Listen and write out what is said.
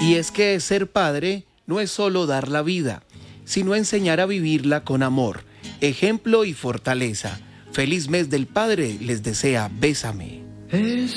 Y es que ser padre no es solo dar la vida, sino enseñar a vivirla con amor, ejemplo y fortaleza. Feliz mes del Padre les desea Bésame.